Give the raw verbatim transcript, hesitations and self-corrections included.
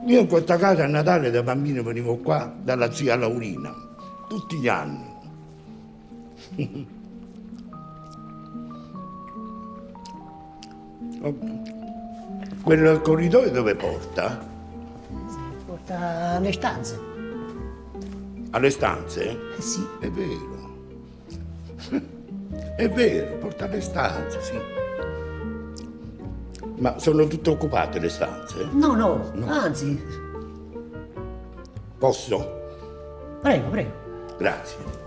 Io in questa casa a Natale da bambino venivo qua dalla zia Laurina, tutti gli anni. Quel corridoio dove porta? Porta alle stanze. Alle stanze? Eh sì. È vero. È vero, porta alle stanze, sì. Ma sono tutte occupate le stanze? No, no, No. anzi. Posso? Prego, prego. Grazie.